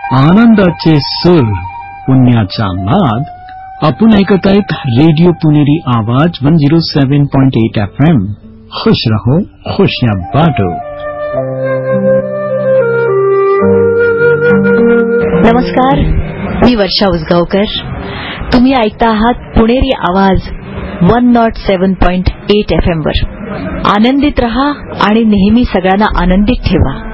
आनंदाचे सूर पुण्याचा नाद. आपण ऐकत आहेत रेडिओ पुणेरी आवाज 107.8 FM. खुश रहो, खुशियां बांटो. नमस्कार, मी वर्षा उसगावकर. तुम्ही ऐकता आहात पुणेरी आवाज 107.8 FM वर. आनंदित रहा आणि नेहमी सगळ्यांना आनंदित ठेवा.